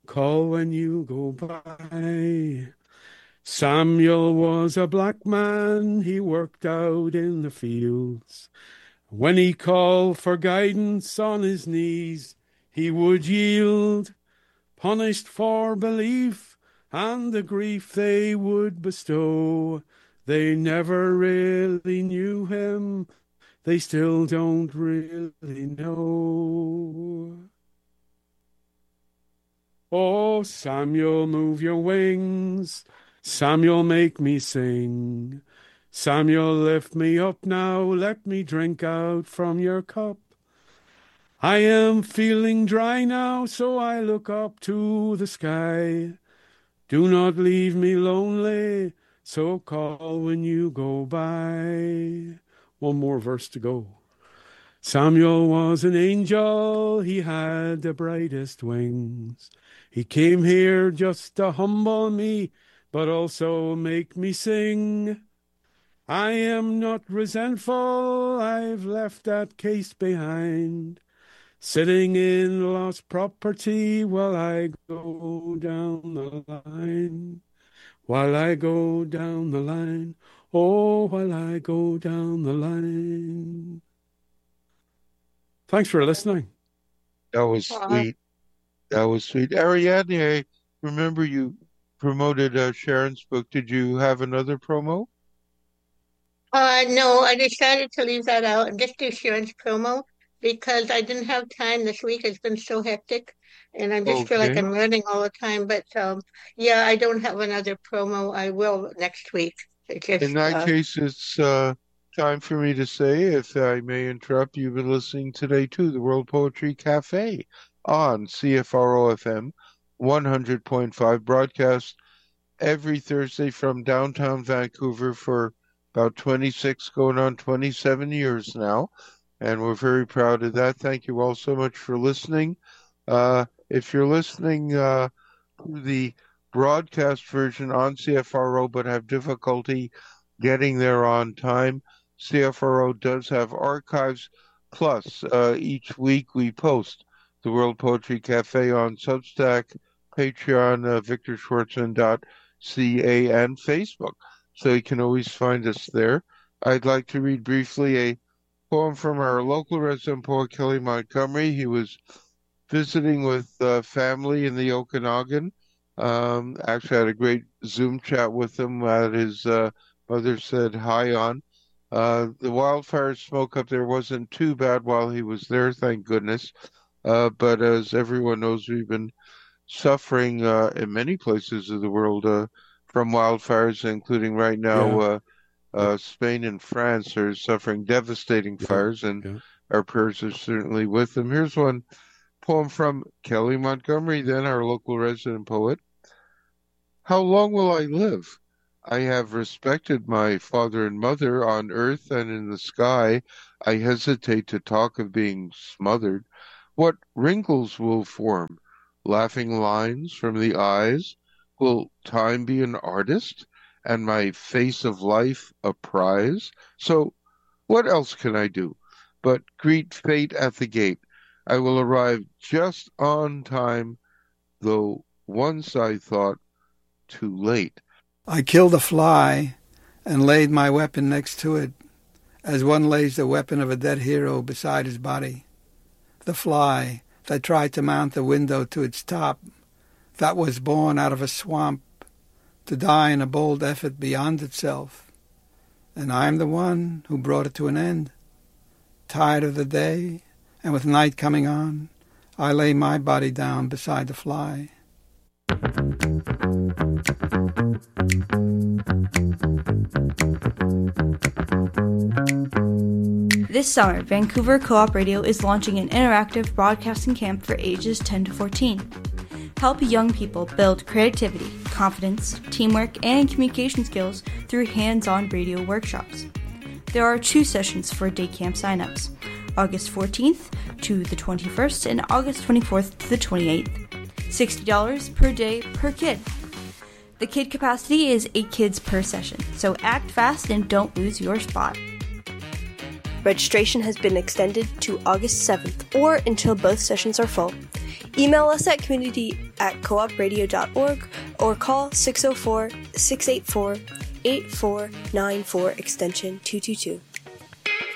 call when you go by. Samuel was a black man, he worked out in the fields. When he called for guidance on his knees, he would yield, punished for belief and the grief they would bestow. They never really knew him, they still don't really know. Oh, Samuel, move your wings. Samuel, make me sing. Samuel, lift me up now. Let me drink out from your cup. I am feeling dry now, so I look up to the sky. Do not leave me lonely, so call when you go by. One more verse to go. Samuel was an angel, he had the brightest wings. He came here just to humble me, but also make me sing. I am not resentful, I've left that case behind, sitting in lost property while I go down the line. While I go down the line, oh, while I go down the line. Thanks for listening. That was sweet. That was sweet. Ariadne, I remember you promoted Sharon's book. Did you have another promo? No, I decided to leave that out and just do Sharon's promo because I didn't have time this week. It's been so hectic, and I just feel like Okay. I'm learning all the time. But yeah, I don't have another promo. I will next week. It In just that case, it's time for me to say, if I may interrupt, you've been listening today to the World Poetry Cafe on CFRO FM 100.5, broadcast every Thursday from downtown Vancouver for about 26, going on 27 years now. And we're very proud of that. Thank you all so much for listening. If you're listening to the broadcast version on CFRO but have difficulty getting there on time, CFRO does have archives. Plus, each week we post the World Poetry Cafe on Substack, Patreon, VictorSchwartzman.ca, and Facebook. So you can always find us there. I'd like to read briefly a poem from our local resident poet, Kelly Montgomery. He was visiting with family in the Okanagan. Actually had a great Zoom chat with him that his mother said hi on. The wildfire smoke up there wasn't too bad while he was there, thank goodness. But as everyone knows, we've been suffering in many places of the world from wildfires, including right now Spain and France are suffering devastating fires, and our prayers are certainly with them. Here's one poem from Kelly Montgomery, then our local resident poet. How long will I live? I have respected my father and mother on earth and in the sky. I hesitate to talk of being smothered. What wrinkles will form? Laughing lines from the eyes? Will time be an artist and my face of life a prize? So what else can I do but greet fate at the gate? I will arrive just on time, though once I thought too late. I killed a fly and laid my weapon next to it, as one lays the weapon of a dead hero beside his body. The fly that tried to mount the window to its top, that was born out of a swamp, to die in a bold effort beyond itself. And I'm the one who brought it to an end. Tired of the day, and with night coming on, I lay my body down beside the fly. This summer, Vancouver Co-op Radio is launching an interactive broadcasting camp for ages 10 to 14. Help young people build creativity, confidence, teamwork, and communication skills through hands-on radio workshops. There are 2 sessions for day camp signups, August 14th to the 21st and August 24th to the 28th. $60 per day per kid. The kid capacity is 8 kids per session, so act fast and don't lose your spot. Registration has been extended to August 7th or until both sessions are full. Email us at community@coopradio.org or call 604-684-8494 extension 222.